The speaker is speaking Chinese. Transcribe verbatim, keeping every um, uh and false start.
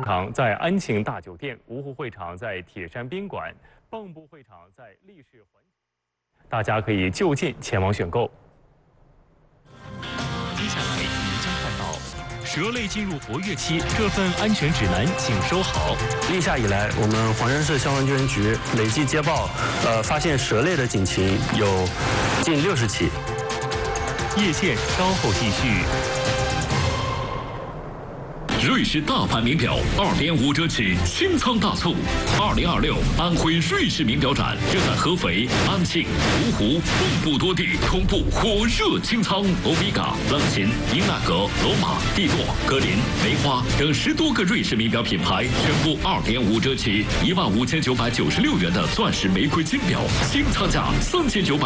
场在安晴大酒店，芜湖会场在铁山宾馆，蚌埠会场在丽仕环。大家可以就近前往选购。 接下来您将看到，蛇类进入活跃期，这份安全指南请收好。 立夏以来，我们黄山市消防救援局累计接报，呃，发现蛇类的警情有近六十起。 夜线稍后继续。 瑞士大牌名表二点五折起清仓大促，二零二六安徽瑞士名表展正在合肥、安庆、芜湖、蚌埠多地同步火热清仓，欧米伽、冷琴、英纳格、罗马、蒂诺、格林、梅花等十多个瑞士名表品牌全部二点五折起，一万五千九百九十六元的钻石玫瑰金表，清仓价三千九百。